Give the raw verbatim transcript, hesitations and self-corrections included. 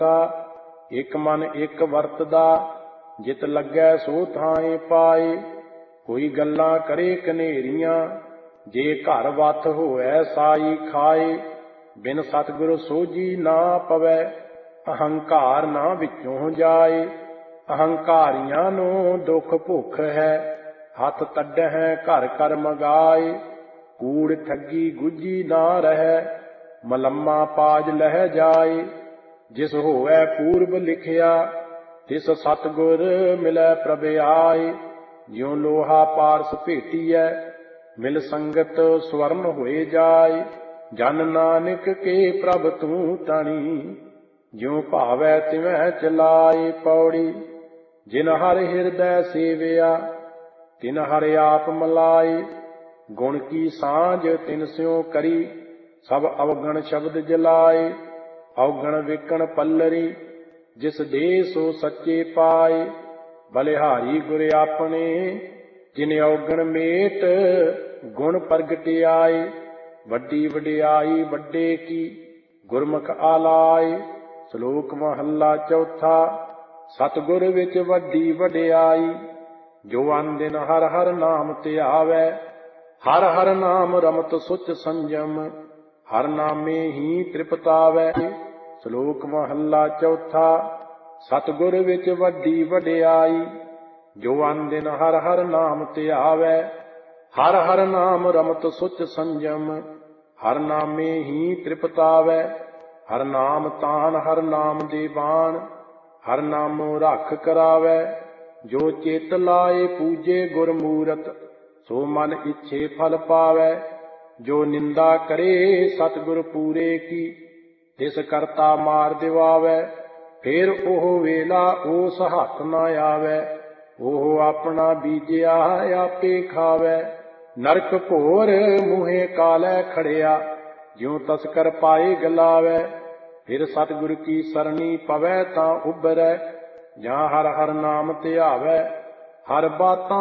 ਇੱਕ ਮਨ ਇੱਕ ਵਰਤਦਾ, ਜਿਤ ਲੱਗੈ ਸੋ ਥਾਏ ਪਾਏ। ਕੋਈ ਗੱਲਾਂ ਕਰੇ ਕਨੇਰੀਆਂ, ਜੇ ਘਰ ਵੱਥ ਹੋਵੈ ਸਾਈ ਖਾਏ। ਬਿਨ ਸਤਿਗੁਰ ਸੋਝੀ ਨਾ ਪਵੈ, ਅਹੰਕਾਰ ਨਾ ਵਿੱਚੋਂ ਜਾਏ। ਅਹੰਕਾਰੀਆਂ ਨੂੰ ਦੁੱਖ ਭੁੱਖ ਹੈ, ਹੱਥ ਤੱਡਹਿ ਘਰ ਕਰ ਮਗਾਏ। ਕੂੜ ਠੱਗੀ ਗੁੱਝੀ ਨਾ ਰਹਿ, ਮਲੰਮਾ ਪਾਜ ਲਹਿ ਜਾਏ। ਜਿਸ ਹੋਵੈ ਪੂਰਬ ਲਿਖਿਆ, ਤਿਸ ਸਤਿਗੁਰ ਮਿਲੈ ਪ੍ਰਭ ਆਏ। ਜਿਉ ਲੋਹਾ ਪਾਰਸ ਭੇਟੀਐ, ਮਿਲ ਸੰਗਤ ਸਵਰਨ ਹੋਏ ਜਾਏ। ਜਨ ਨਾਨਕ ਕੇ ਪ੍ਰਭ ਤੂੰ ਤਣੀ, ਜਿਉ ਭਾਵੈ ਤਿਵੈ ਚਲਾਏ। ਪੌੜੀ ਜਿਨ ਹਰਿ ਹਿਰਦੈ ਸੇਵਿਆ, ਤਿਨ ਹਰਿ ਆਪ ਮਲਾਏ। ਗੁਣ ਕੀ ਸਾਂਝ ਤਿਨ ਸਿਉ ਕਰੀ, ਸਭ ਅਵਗਣ ਸ਼ਬਦ ਜਲਾਏ। ਔਗਣ ਵਿਕਣ ਪੱਲਰੀ, ਜਿਸ ਦੇ ਸੋ ਸੱਚੇ ਪਾਏ। ਬਲਿਹਾਰੀ ਗੁਰ ਆਪਣੇ, ਜਿਨ ਔਗਣ ਮੇਟ ਗੁਣ ਪ੍ਰਗਟਿਆਏ। ਵੱਡੀ ਵਡਿਆਈ ਵੱਡੇ ਕੀ, ਗੁਰਮੁਖ ਆਲਾਏ। ਸ਼ਲੋਕ ਮਹੱਲਾ ਚੌਥਾ। ਸਤਿਗੁਰ ਵਿੱਚ ਵੱਡੀ ਵਡਿਆਈ, ਜੋ ਅਨ ਦਿਨ ਹਰ ਹਰ ਨਾਮ ਧਿਆਵੈ। ਹਰ ਹਰ ਨਾਮ ਰਮਤ ਸੁਚ ਸੰਜਮ, ਹਰ ਨਾਮੇ ਹੀ ਤ੍ਰਿਪਤ ਆਵੈ। ਸ਼ਲੋਕ ਮਹੱਲਾ ਚੌਥਾ। ਸਤਿਗੁਰ ਵਿੱਚ ਵੱਡੀ ਵਡਿਆਈ, ਜੋ ਅਨ ਦਿਨ ਹਰ ਹਰ ਨਾਮ ਧਿਆਵੈ। ਹਰ ਹਰ ਨਾਮ ਰਮਤ ਸੁਚ ਸੰਜਮ, ਹਰ ਨਾਮੇ ਹੀ ਤ੍ਰਿਪਤ ਆਵੈ। ਹਰ ਨਾਮ ਤਾਨ ਹਰ ਨਾਮ ਦੇ ਬਾਣ, ਹਰ ਨਾਮੋ ਰੱਖ ਕਰਾਵੈ। ਜੋ ਚਿਤ ਲਾਏ ਪੂਜੇ ਗੁਰ ਮੂਰਤ, ਸੋ ਮਨ ਇੱਛੇ ਫਲ ਪਾਵੈ। ਜੋ ਨਿੰਦਾ ਕਰੇ ਸਤਿਗੁਰ ਪੂਰੇ ਕੀ, ਤਿਸ ਕਰਤਾ ਮਾਰ ਦਿਵਾਵੈ। ਫਿਰ ਉਹ ਵੇਲਾ ਉਸ ਹੱਥ ਨਾ ਆਵੈ, ਉਹ ਆਪਣਾ ਬੀਜਿਆ ਆਪੇ ਖਾਵੈ। ਨਰਕ ਘੋਰ ਮੂਹੇ ਕਾਲੈ ਖੜਿਆ, ਜਿਉ ਤਸਕਰ ਪਾਏ ਗਲਾਵੈ। ਫਿਰ ਸਤਿਗੁਰ ਕੀ ਸਰਣੀ ਪਵੈ ਤਾਂ ਉਬਰੈ, ਜਾਂ ਹਰ ਹਰ ਨਾਮ ਧਿਆਵੈ। ਹਰ ਬਾਤਾਂ